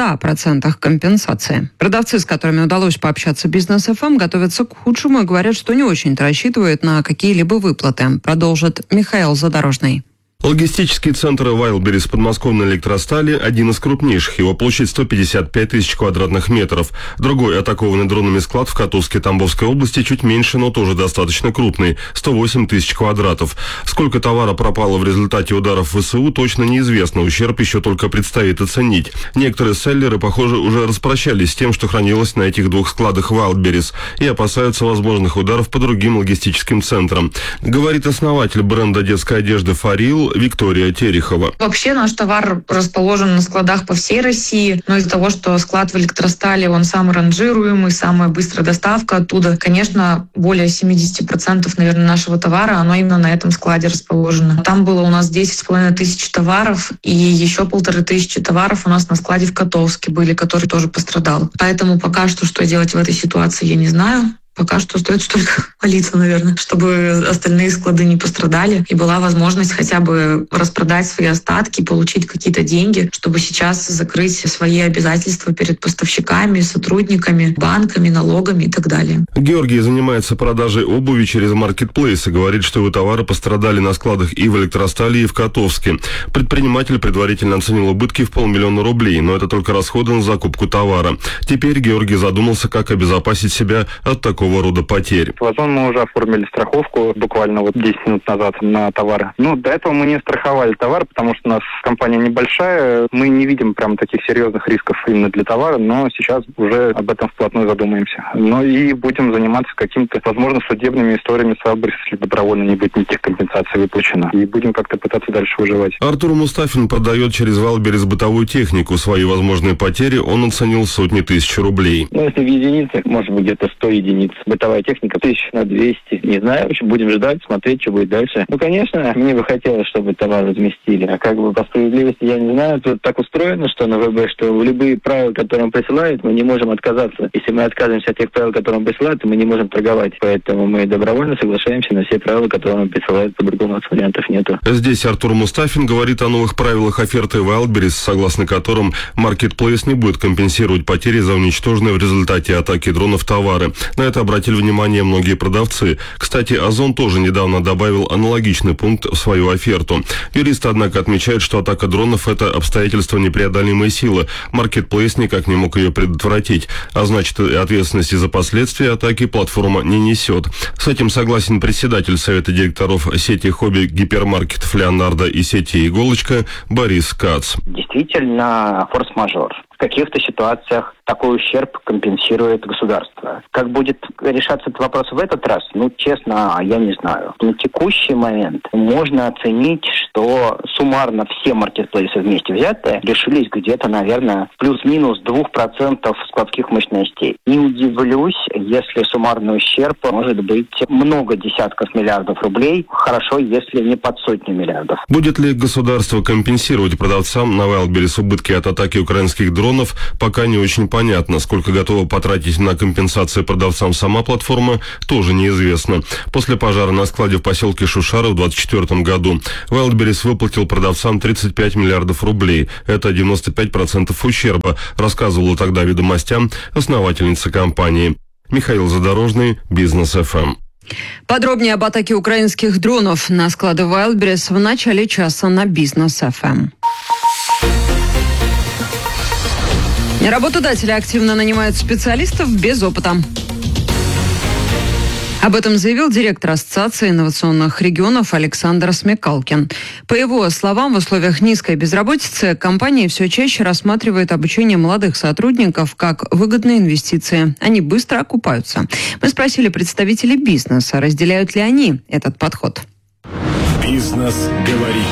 100% компенсации. Продавцы, с которыми удалось пообщаться Бизнес ФМ, готовятся к худшему и говорят, что не очень-то рассчитывают на какие-либо выплаты. Продолжит Михаил Задорожный. Логистический центр Wildberries подмосковной электростали – один из крупнейших. Его площадь 155 тысяч квадратных метров. Другой атакованный дронами склад в Котовске Тамбовской области чуть меньше, но тоже достаточно крупный – 108 тысяч квадратов. Сколько товара пропало в результате ударов ВСУ, точно неизвестно. Ущерб еще только предстоит оценить. Некоторые селлеры, похоже, уже распрощались с тем, что хранилось на этих 2 складах Wildberries, и опасаются возможных ударов по другим логистическим центрам. Говорит основатель бренда детской одежды «Фарил» Виктория Терехова. Вообще наш товар расположен на складах по всей России, но из-за того, что склад в электростале, он самый ранжируемый, самая быстрая доставка оттуда, конечно, более 70%, наверное, нашего товара, оно именно на этом складе расположено. Там было у нас 10,5 тысяч товаров, и еще 1500 товаров у нас на складе в Котовске были, который тоже пострадал. Поэтому пока что делать в этой ситуации, я не знаю. Пока что остается только молиться, наверное, чтобы остальные склады не пострадали и была возможность хотя бы распродать свои остатки, получить какие-то деньги, чтобы сейчас закрыть свои обязательства перед поставщиками, сотрудниками, банками, налогами и так далее. Георгий занимается продажей обуви через маркетплейс и говорит, что его товары пострадали на складах и в электростале, и в Котовске. Предприниматель предварительно оценил убытки в 500 000 рублей, но это только расходы на закупку товара. Теперь Георгий задумался, как обезопасить себя от такого рода потерь. В Озон мы уже оформили страховку буквально 10 минут назад на товары. До этого мы не страховали товар, потому что у нас компания небольшая, мы не видим прям таких серьезных рисков именно для товара, но сейчас уже об этом вплотную задумаемся. И будем заниматься какими-то, возможно, судебными историями с Wildberries, если добровольно не будет никаких компенсаций выплачено. И будем как-то пытаться дальше выживать. Артур Мустафин продает через Wildberries бытовую технику. Свои возможные потери он оценил в сотни тысяч рублей. Если в единицах, может быть, где-то 100 единиц. Бытовая техника 1200. Не знаю, в общем, будем ждать, смотреть, что будет дальше. Конечно, мне бы хотелось, чтобы товар разместили. А как бы по справедливости, я не знаю. Тут так устроено, что на ВБ, что любые правила, которые он присылает, мы не можем отказаться. Если мы отказываемся от тех правил, которые он присылает, то мы не можем торговать. Поэтому мы добровольно соглашаемся на все правила, которые он присылает. По-другому вариантов нету. Здесь Артур Мустафин говорит о новых правилах оферты Wildberries, согласно которым Marketplace не будет компенсировать потери за уничтоженные в результате атаки дронов товары. На это обратили внимание многие продавцы. Кстати, Озон тоже недавно добавил аналогичный пункт в свою оферту. Юристы, однако, отмечают, что атака дронов – это обстоятельство непреодолимой силы. Marketplace никак не мог ее предотвратить, а значит, и ответственности за последствия атаки платформа не несет. С этим согласен председатель Совета директоров сети хобби-гипермаркетов «Леонардо» и сети «Иголочка» Борис Кац. Действительно, форс-мажор. каких-то ситуациях такой ущерб компенсирует государство. Как будет решаться этот вопрос в этот раз? Честно, я не знаю. На текущий момент можно оценить, что суммарно все маркетплейсы вместе взятые лишились где-то, наверное, плюс-минус 2% складских мощностей. Не удивлюсь, если суммарный ущерб может быть много десятков миллиардов рублей. Хорошо, если не под сотню миллиардов. Будет ли государство компенсировать продавцам на Wildberries убытки от атаки украинских дронов, пока не очень понятно. Сколько готова потратить на компенсации продавцам сама платформа, тоже неизвестно. После пожара на складе в поселке Шушары в 2024 году Wildberries выплатил продавцам 35 миллиардов рублей. Это 95% ущерба, рассказывала тогда «Ведомостям» основательница компании. Михаил Задорожный, Бизнес ФМ. Подробнее об атаке украинских дронов на склады Wildberries в начале часа на Бизнес ФМ. Работодатели активно нанимают специалистов без опыта. Об этом заявил директор Ассоциации инновационных регионов Александр Смекалкин. По его словам, в условиях низкой безработицы компании все чаще рассматривают обучение молодых сотрудников как выгодные инвестиции. Они быстро окупаются. Мы спросили представителей бизнеса, разделяют ли они этот подход. Бизнес говорит.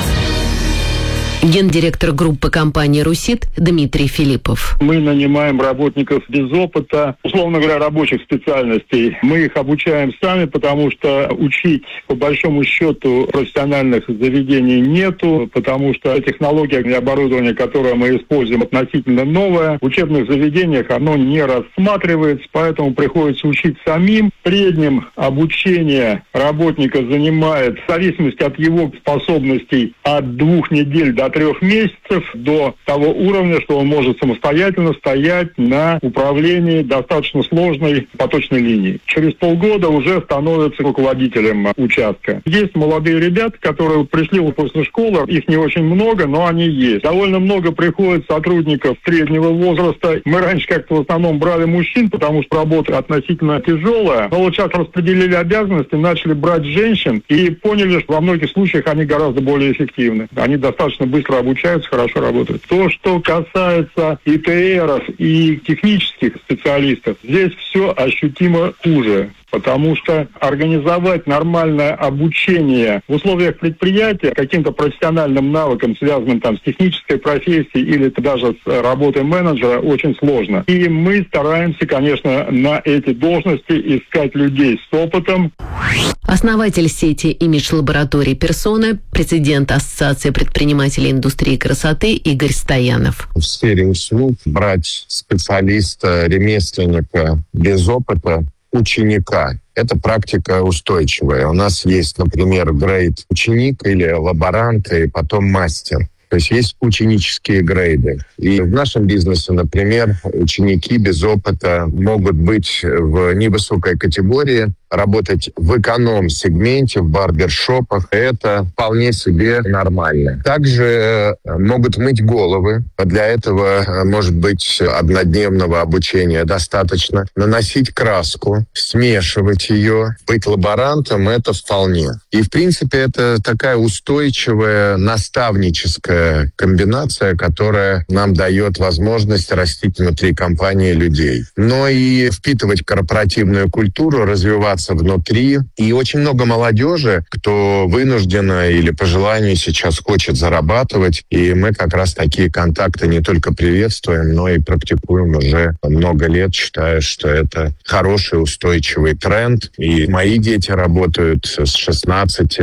Гендиректор группы компании «Русит» Дмитрий Филиппов. Мы нанимаем работников без опыта, условно говоря, рабочих специальностей. Мы их обучаем сами, потому что учить, по большому счету, профессиональных заведений нету, потому что технология и оборудование, которое мы используем, относительно новое. В учебных заведениях оно не рассматривается, поэтому приходится учить самим. В среднем обучение работника занимает, в зависимости от его способностей, от 2 недель до 3 месяцев, до того уровня, что он может самостоятельно стоять на управлении достаточно сложной поточной линии. Через полгода уже становится руководителем участка. Есть молодые ребята, которые пришли после школы, их не очень много, но они есть. Довольно много приходит сотрудников среднего возраста. Мы раньше как-то в основном брали мужчин, потому что работа относительно тяжелая, но вот сейчас распределили обязанности, начали брать женщин и поняли, что во многих случаях они гораздо более эффективны. Они достаточно быстро обучаются, хорошо работают. То, что касается ИТРов и технических специалистов, здесь все ощутимо хуже. Потому что организовать нормальное обучение в условиях предприятия каким-то профессиональным навыкам, связанным с технической профессией или даже с работой менеджера, очень сложно. И мы стараемся, конечно, на эти должности искать людей с опытом. Основатель сети имидж-лабораторий «Персона», президент Ассоциации предпринимателей индустрии красоты Игорь Стоянов. В сфере услуг брать специалиста, ремесленника без опыта, ученика. Это практика устойчивая. У нас есть, например, грейд ученик или лаборант, и потом мастер. То есть есть ученические грейды. И в нашем бизнесе, например, ученики без опыта могут быть в невысокой категории, работать в эконом-сегменте, в барбершопах. Это вполне себе нормально. Также могут мыть головы. Для этого, может быть, однодневного обучения достаточно. Наносить краску, смешивать ее. Быть лаборантом — это вполне. И, в принципе, это такая устойчивая наставническая комбинация, которая нам дает возможность растить внутри компании людей. Но и впитывать корпоративную культуру, развиваться внутри. И очень много молодежи, кто вынужденно или по желанию сейчас хочет зарабатывать. И мы как раз такие контакты не только приветствуем, но и практикуем уже много лет, считая, что это хороший устойчивый тренд. И мои дети работают с 16.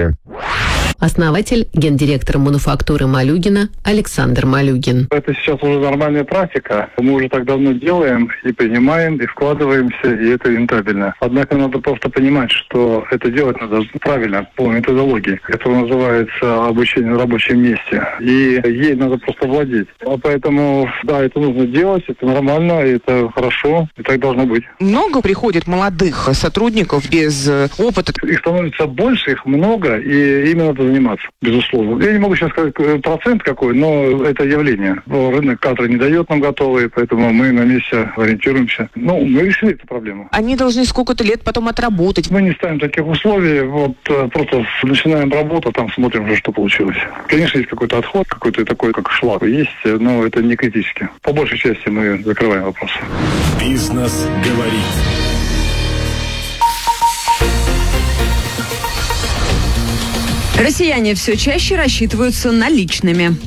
Основатель, гендиректор мануфактуры Малюгина Александр Малюгин. Это сейчас уже нормальная практика. Мы уже так давно делаем и принимаем, и вкладываемся, и это рентабельно. Однако надо просто понимать, что это делать надо правильно, по методологии. Это называется обучение на рабочем месте. И ей надо просто владеть. Поэтому, да, это нужно делать, это нормально, это хорошо, и так должно быть. Много приходит молодых сотрудников без опыта? Их становится больше, их много, и именно заниматься, безусловно. Я не могу сейчас сказать процент какой, но это явление. Рынок кадры не дает нам готовые, поэтому мы на месте ориентируемся. Мы решили эту проблему. Они должны сколько-то лет потом отработать. Мы не ставим таких условий, просто начинаем работу, там смотрим уже, что получилось. Конечно, есть какой-то отход, какой-то такой, как шлак есть, но это не критически. По большей части мы закрываем вопрос. Бизнес говорит. Россияне все чаще рассчитываются наличными.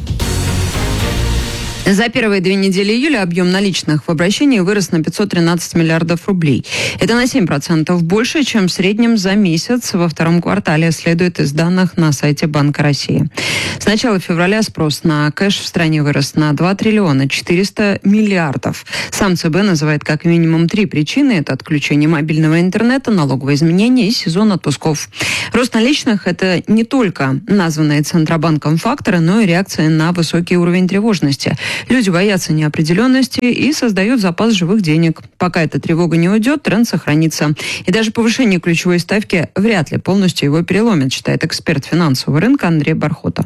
За первые 2 недели июля объем наличных в обращении вырос на 513 миллиардов рублей. Это на 7% больше, чем в среднем за месяц во втором квартале, следует из данных на сайте Банка России. С начала февраля спрос на кэш в стране вырос на 2 триллиона 400 миллиардов. Сам ЦБ называет как минимум 3 причины. Это отключение мобильного интернета, налоговые изменения и сезон отпусков. Рост наличных – это не только названные Центробанком факторы, но и реакция на высокий уровень тревожности. Люди боятся неопределенности и создают запас живых денег. Пока эта тревога не уйдет, тренд сохранится. И даже повышение ключевой ставки вряд ли полностью его переломит, считает эксперт финансового рынка Андрей Бархота.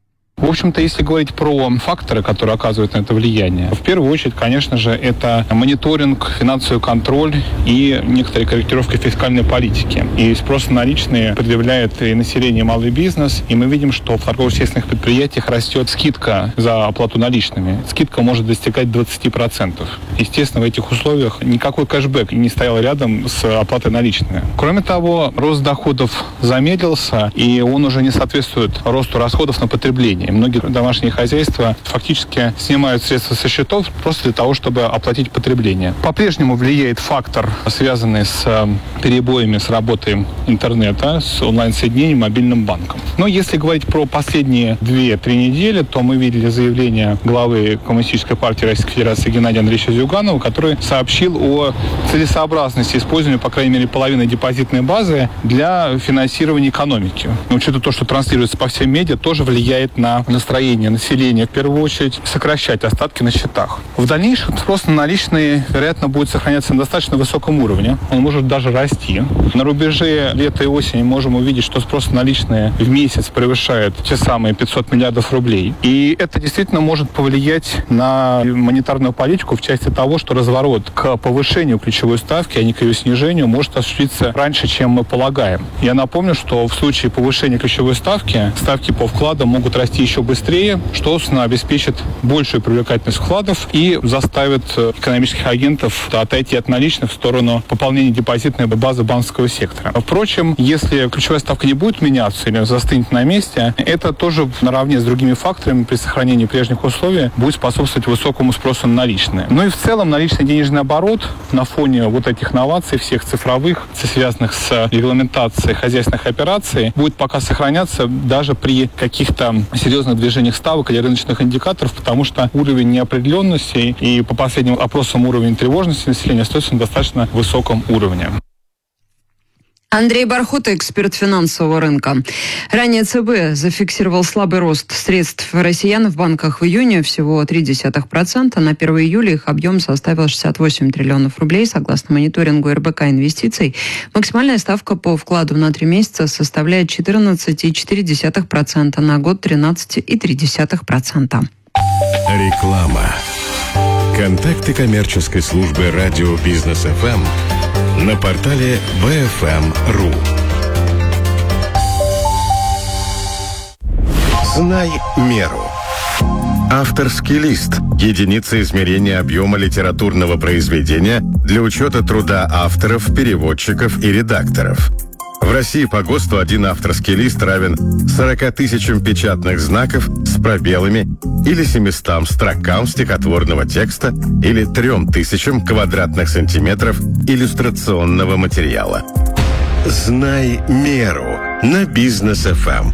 В общем-то, если говорить про факторы, которые оказывают на это влияние, в первую очередь, конечно же, это мониторинг, финансовый контроль и некоторые корректировки фискальной политики. И спрос на наличные предъявляет и население, и малый бизнес. И мы видим, что в торгово-естественных предприятиях растет скидка за оплату наличными. Скидка может достигать 20%. Естественно, в этих условиях никакой кэшбэк не стоял рядом с оплатой наличными. Кроме того, рост доходов замедлился, и он уже не соответствует росту расходов на потребление. Многие домашние хозяйства фактически снимают средства со счетов просто для того, чтобы оплатить потребление. По-прежнему влияет фактор, связанный с перебоями с работой интернета, с онлайн-соединением, мобильным банком. Но если говорить про последние 2-3 недели, то мы видели заявление главы Коммунистической партии Российской Федерации Геннадия Андреевича Зюганова, который сообщил о целесообразности использования, по крайней мере, половины депозитной базы для финансирования экономики. Но учитывая то, что транслируется по всем медиа, тоже влияет на настроение населения, в первую очередь, сокращать остатки на счетах. В дальнейшем спрос на наличные, вероятно, будет сохраняться на достаточно высоком уровне. Он может даже расти. На рубеже лета и осени можем увидеть, что спрос на наличные в месяц превышает те самые 500 миллиардов рублей. И это действительно может повлиять на монетарную политику в части того, что разворот к повышению ключевой ставки, а не к ее снижению, может осуществиться раньше, чем мы полагаем. Я напомню, что в случае повышения ключевой ставки, ставки по вкладам могут расти еще быстрее, что, собственно, обеспечит большую привлекательность вкладов и заставит экономических агентов отойти от наличных в сторону пополнения депозитной базы банковского сектора. Впрочем, если ключевая ставка не будет меняться или застынет на месте, это тоже наравне с другими факторами при сохранении прежних условий будет способствовать высокому спросу на наличные. Ну и в целом наличный денежный оборот на фоне вот этих новаций, всех цифровых, связанных с регламентацией хозяйственных операций, будет пока сохраняться даже при каких-то серьезных движениях ставок или рыночных индикаторов, потому что уровень неопределенности и по последним опросам уровень тревожности населения остается на достаточно высоком уровне. Андрей Бархота, эксперт финансового рынка. Ранее ЦБ зафиксировал слабый рост средств россиян в банках в июне, всего 0,3%. На 1 июля их объем составил 68 триллионов рублей. Согласно мониторингу РБК инвестиций, максимальная ставка по вкладу на 3 месяца составляет 14,4%, на год 13,3%. Реклама. Контакты коммерческой службы радио Бизнес ФМ на портале BFM.ru. Знай меру. Авторский лист – единица измерения объема литературного произведения для учета труда авторов, переводчиков и редакторов. В России по ГОСТу один авторский лист равен 40 тысячам печатных знаков с пробелами или 700 строкам стихотворного текста или 3000 квадратных сантиметров иллюстрационного материала. Знай меру на Бизнес ФМ.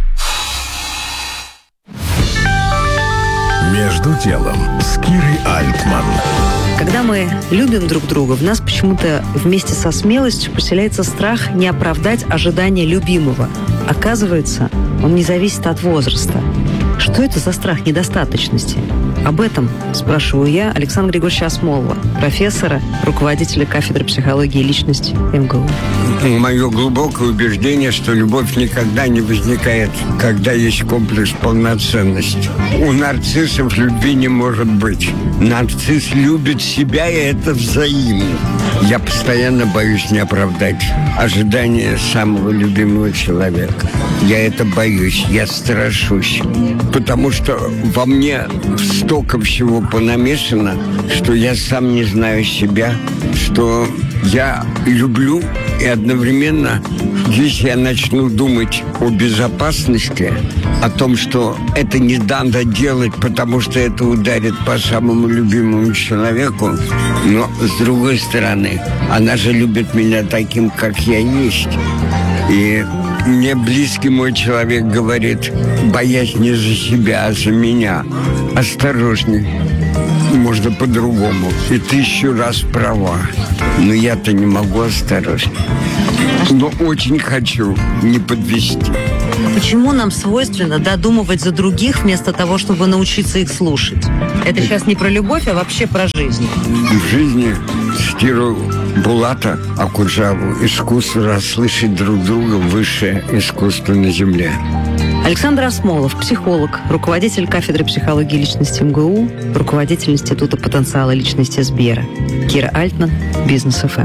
Между делом с Кирой Альтман. Когда мы любим друг друга, в нас почему-то вместе со смелостью поселяется страх не оправдать ожидания любимого. Оказывается, он не зависит от возраста. Что это за страх недостаточности? Об этом спрашиваю я Александра Григорьевича Осмолова, профессора, руководителя кафедры психологии личности МГУ. Мое глубокое убеждение, что любовь никогда не возникает, когда есть комплекс полноценности. У нарциссов любви не может быть. Нарцисс любит себя, и это взаимно. Я постоянно боюсь не оправдать ожидания самого любимого человека. Я это боюсь, я страшусь. Потому что во мне столько всего понамешано, что я сам не знаю себя, что я люблю, и одновременно, если я начну думать о безопасности, о том, что это не надо делать, потому что это ударит по самому любимому человеку, но, с другой стороны, она же любит меня таким, как я есть. И мне близкий мой человек говорит, боясь не за себя, а за меня. Осторожней. Можно по-другому. И 1000 раз права. Но я-то не могу осторожней. Но очень хочу не подвести. Почему нам свойственно додумывать за других, вместо того, чтобы научиться их слушать? Это сейчас не про любовь, а вообще про жизнь. В жизни, цитирую Булата Акуджаву, искусство расслышать друг друга высшее искусство на земле. Александр Осмолов, психолог, руководитель кафедры психологии личности МГУ, руководитель Института потенциала личности Сбера. Кира Альтман, Бизнес ФМ.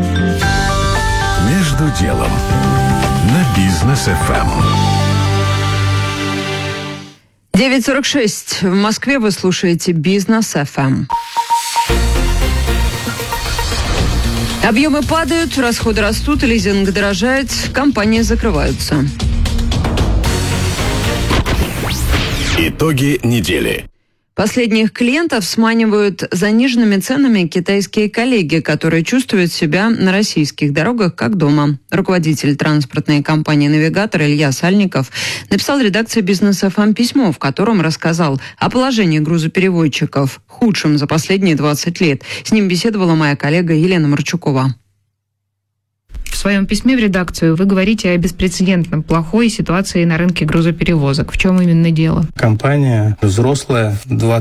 Между делом на Бизнес ФМ. 9:46. В Москве вы слушаете Бизнес ФМ. Объемы падают, расходы растут, лизинг дорожает, компании закрываются. Итоги недели. Последних клиентов сманивают заниженными ценами китайские коллеги, которые чувствуют себя на российских дорогах как дома. Руководитель транспортной компании «Навигатор» Илья Сальников написал редакции Бизнес ФМ письмо, в котором рассказал о положении грузоперевозчиков, худшем за последние 20 лет. С ним беседовала моя коллега Елена Марчукова. В своем письме в редакцию вы говорите о беспрецедентно плохой ситуации на рынке грузоперевозок. В чем именно дело? Компания взрослая,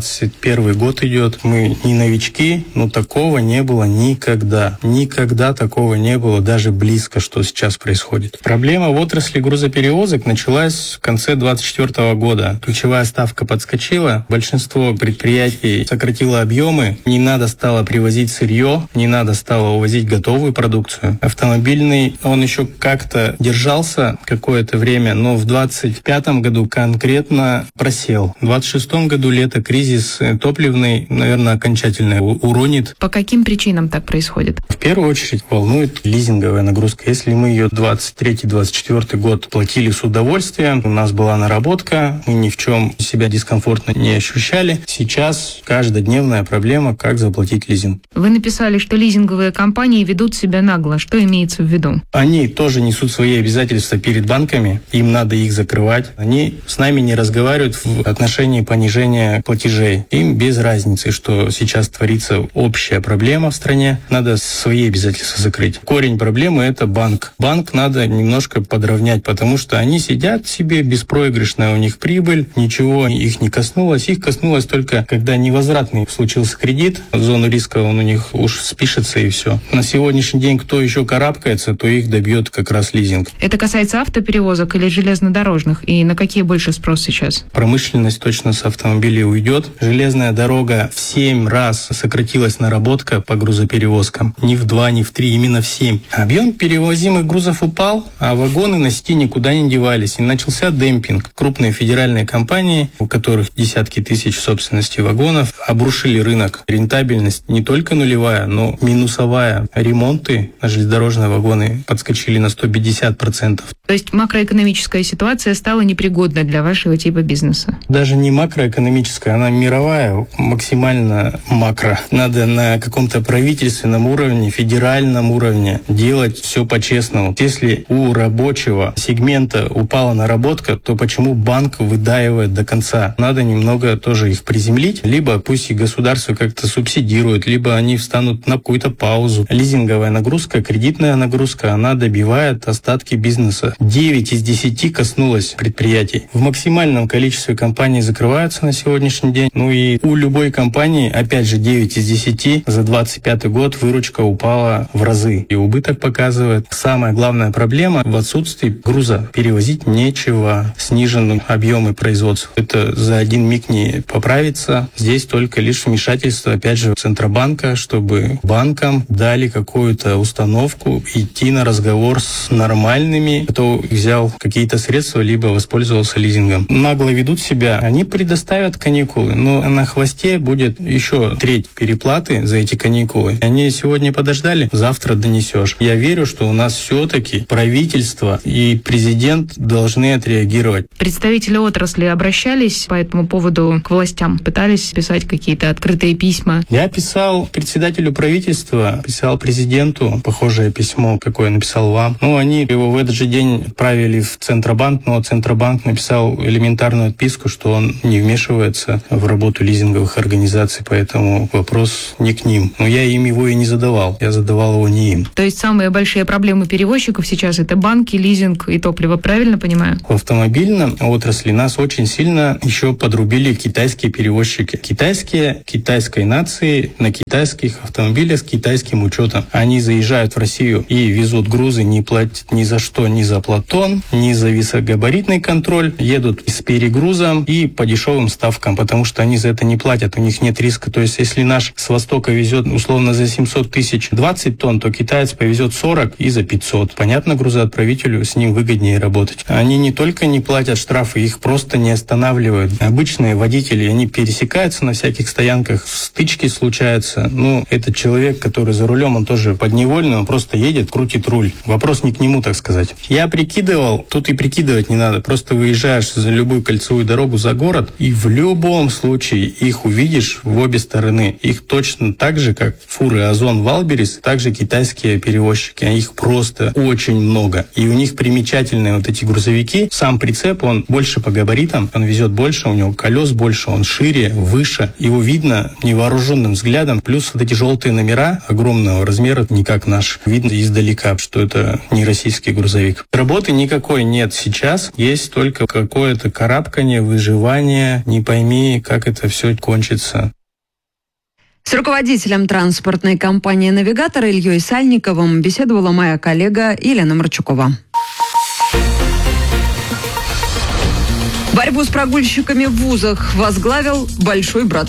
21 год идет. Мы не новички, но такого не было никогда. Никогда такого не было, даже близко, что сейчас происходит. Проблема в отрасли грузоперевозок началась в конце 2024 года. Ключевая ставка подскочила, большинство предприятий сократило объемы, не надо стало привозить сырье, не надо стало увозить готовую продукцию. Автомобильный он еще как-то держался какое-то время, но в 2025 году конкретно просел. В 2026 году лето, кризис топливный, наверное, окончательно уронит. По каким причинам так происходит? В первую очередь волнует лизинговая нагрузка. Если мы ее 23-24 год платили с удовольствием, у нас была наработка, мы ни в чем себя дискомфортно не ощущали. Сейчас каждодневная проблема, как заплатить лизинг. Вы написали, что лизинговые компании ведут себя нагло. Что имеется в виду? Они тоже несут свои обязательства перед банками, им надо их закрывать. Они с нами не разговаривают в отношении понижения платежей. Им без разницы, что сейчас творится общая проблема в стране, надо свои обязательства закрыть. Корень проблемы – это банк. Банк надо немножко подровнять, потому что они сидят себе, беспроигрышная у них прибыль, ничего их не коснулось. Их коснулось только, когда невозвратный случился кредит, зону риска он у них уж спишется и все. На сегодняшний день кто еще карабкается, то их добьет как раз лизинг. Это касается автоперевозок или железнодорожных? И на какие больше спрос сейчас? Промышленность точно с автомобилей уйдет. Железная дорога в 7 раз сократилась наработка по грузоперевозкам. Не в 2, не в 3, именно в 7. Объем перевозимых грузов упал, а вагоны на сети никуда не девались. И начался демпинг. Крупные федеральные компании, у которых десятки тысяч собственности вагонов, обрушили рынок. Рентабельность не только нулевая, но минусовая. Ремонты на железнодорожные вагоны подскочили на 150%. То есть макроэкономическая ситуация стала непригодной для вашего типа бизнеса? Даже не макроэкономическая, она мировая, максимально макро. Надо на каком-то правительственном уровне, федеральном уровне делать все по-честному. Если у рабочего сегмента упала наработка, то почему банк выдаивает до конца? Надо немного тоже их приземлить, либо пусть и государство как-то субсидирует, либо они встанут на какую-то паузу. Лизинговая нагрузка, кредитная нагрузка нагрузка, она добивает остатки бизнеса. 9 из 10 коснулось предприятий. В максимальном количестве компаний закрываются на сегодняшний день. Ну и у любой компании, опять же, 9 из 10 за 25 год выручка упала в разы. И убыток показывает. Самая главная проблема в отсутствии груза. Перевозить нечего. Снижены объемы производства. Это за один миг не поправится. Здесь только лишь вмешательство, опять же, Центробанка, чтобы банкам дали какую-то установку идти на разговор с нормальными, кто взял какие-то средства, либо воспользовался лизингом. Нагло ведут себя. Они предоставят каникулы, но на хвосте будет еще треть переплаты за эти каникулы. Они сегодня подождали, завтра донесешь. Я верю, что у нас все-таки правительство и президент должны отреагировать. Представители отрасли обращались по этому поводу к властям? Пытались писать какие-то открытые письма? Я писал председателю правительства, писал президенту похожее письмо, какое написал вам. Ну, они его в этот же день отправили в Центробанк, но Центробанк написал элементарную отписку, что он не вмешивается в работу лизинговых организаций, поэтому вопрос не к ним. Но я им его и не задавал, я задавал его не им. То есть самые большие проблемы перевозчиков сейчас это банки, лизинг и топливо, правильно понимаю? В автомобильном отрасли нас очень сильно еще подрубили китайские перевозчики. Китайской нации на китайских автомобилях с китайским учетом. Они заезжают в Россию и везут грузы, не платят ни за что, ни за платон, ни за высокогабаритный контроль, едут с перегрузом и по дешевым ставкам, потому что они за это не платят, у них нет риска. То есть, если наш с Востока везет условно за 700 тысяч 20 тонн, то китаец повезет 40 и за 500. Понятно, грузоотправителю с ним выгоднее работать. Они не только не платят штрафы, их просто не останавливают. Обычные водители, они пересекаются на всяких стоянках, стычки случаются. Ну, этот человек, который за рулем, он тоже подневольный, он просто едет, крутит руль. Вопрос не к нему, так сказать. Я прикидывал, тут и прикидывать не надо, просто выезжаешь за любую кольцевую дорогу за город, и в любом случае их увидишь в обе стороны. Их точно так же, как фуры Озон, Валберес, также китайские перевозчики. Их просто очень много. И у них примечательные вот эти грузовики. Сам прицеп, он больше по габаритам, он везет больше, у него колес больше, он шире, выше. Его видно невооруженным взглядом. Плюс вот эти желтые номера огромного размера, не как наш. Видно издалека, что это не российский грузовик. Работы никакой нет сейчас. Есть только какое-то карабкание, выживание. Не пойми, как это все кончится. С руководителем транспортной компании «Навигатор» Ильей Сальниковым беседовала моя коллега Елена Марчукова. Борьбу с прогульщиками в вузах возглавил большой брат.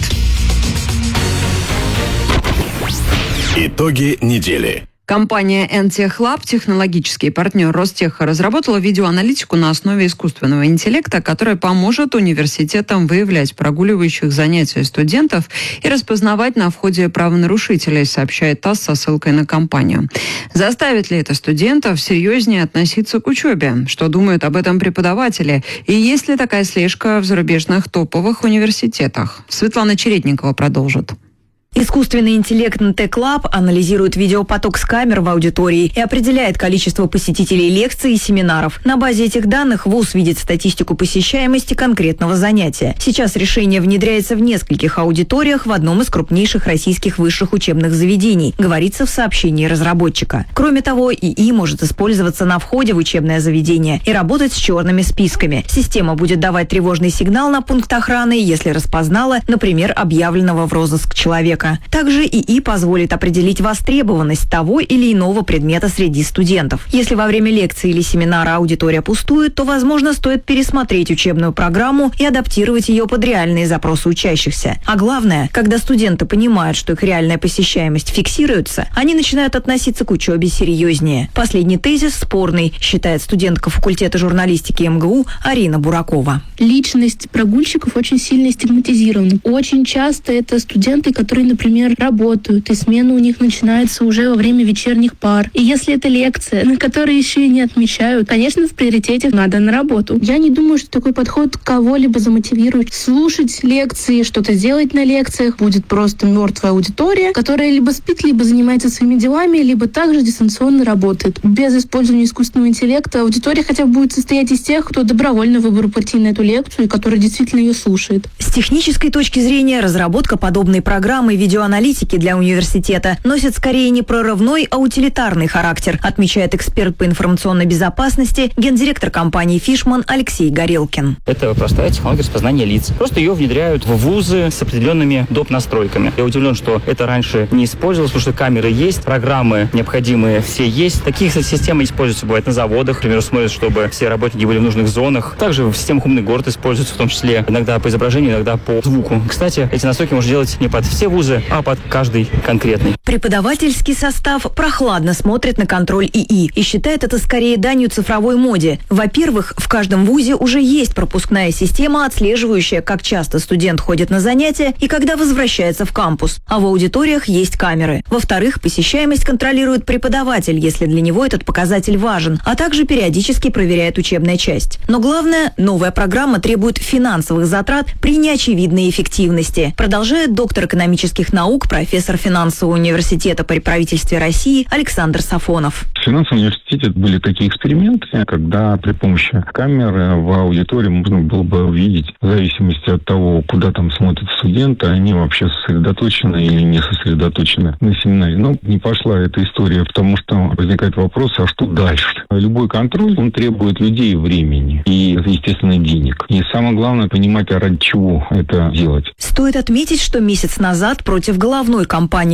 Итоги недели. Компания NTech Lab, технологический партнер Ростеха, разработала видеоаналитику на основе искусственного интеллекта, которая поможет университетам выявлять прогуливающих занятия студентов и распознавать на входе правонарушителей, сообщает ТАСС со ссылкой на компанию. Заставит ли это студентов серьезнее относиться к учебе? Что думают об этом преподаватели? И есть ли такая слежка в зарубежных топовых университетах? Светлана Чередникова продолжит. Искусственный интеллект NTech Lab анализирует видеопоток с камер в аудитории и определяет количество посетителей лекций и семинаров. На базе этих данных ВУЗ видит статистику посещаемости конкретного занятия. Сейчас решение внедряется в нескольких аудиториях в одном из крупнейших российских высших учебных заведений, говорится в сообщении разработчика. Кроме того, ИИ может использоваться на входе в учебное заведение и работать с черными списками. Система будет давать тревожный сигнал на пункт охраны, если распознала, например, объявленного в розыск человека. Также ИИ позволит определить востребованность того или иного предмета среди студентов. Если во время лекции или семинара аудитория пустует, то, возможно, стоит пересмотреть учебную программу и адаптировать ее под реальные запросы учащихся. А главное, когда студенты понимают, что их реальная посещаемость фиксируется, они начинают относиться к учебе серьезнее. Последний тезис спорный, считает студентка факультета журналистики МГУ Арина Буракова. Личность прогульщиков очень сильно стигматизирована. Очень часто это студенты, которые, например, работают, и смена у них начинается уже во время вечерних пар. И если это лекция, на которой еще и не отмечают, конечно, в приоритете надо на работу. Я не думаю, что такой подход кого-либо замотивирует слушать лекции, что-то делать на лекциях. Будет просто мертвая аудитория, которая либо спит, либо занимается своими делами, либо также дистанционно работает. Без использования искусственного интеллекта аудитория хотя бы будет состоять из тех, кто добровольно выбрал пойти на эту лекцию и который действительно ее слушает. С технической точки зрения разработка подобной программы видеоаналитики для университета носят скорее не прорывной, а утилитарный характер, отмечает эксперт по информационной безопасности, гендиректор компании «Фишман» Алексей Горелкин. Это простая технология распознания лиц. Просто ее внедряют в вузы с определенными доп. Настройками. Я удивлен, что это раньше не использовалось, потому что камеры есть, программы необходимые все есть. Такие, кстати, системы используются, бывает, на заводах. Например, смотрят, чтобы все работники были в нужных зонах. Также в системах «Умный город» используются, в том числе иногда по изображению, иногда по звуку. Кстати, эти настройки можно делать не под все вузы, а под каждый конкретный. Преподавательский состав прохладно смотрит на контроль ИИ и считает это скорее данью цифровой моде. Во-первых, в каждом вузе уже есть пропускная система, отслеживающая, как часто студент ходит на занятия и когда возвращается в кампус. А в аудиториях есть камеры. Во-вторых, посещаемость контролирует преподаватель, если для него этот показатель важен, а также периодически проверяет учебная часть. Но главное, новая программа требует финансовых затрат при неочевидной эффективности, продолжает доктор экономических наук, профессор финансового университета при правительстве России Александр Сафонов. В финансовом университете были такие эксперименты, когда при помощи камеры в аудитории можно было бы увидеть, в зависимости от того, куда там смотрят студенты, они вообще сосредоточены или не сосредоточены на семинаре. Но не пошла эта история, потому что возникает вопрос, а что дальше? Любой контроль, он требует людей и времени и, естественно, денег. И самое главное, понимать, ради чего это делать. Стоит отметить, что месяц назад против головной кампании